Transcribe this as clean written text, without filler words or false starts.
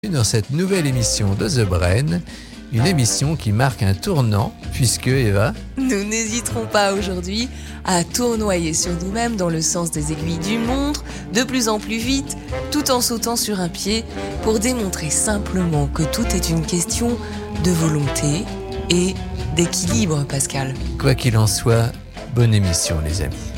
Dans cette nouvelle émission de The Brain, une émission qui marque un tournant, puisque Eva... Nous n'hésiterons pas aujourd'hui à tournoyer sur nous-mêmes dans le sens des aiguilles d'une montre, de plus en plus vite, tout en sautant sur un pied, pour démontrer simplement que tout est une question de volonté et d'équilibre, Pascal. Quoi qu'il en soit, bonne émission les amis.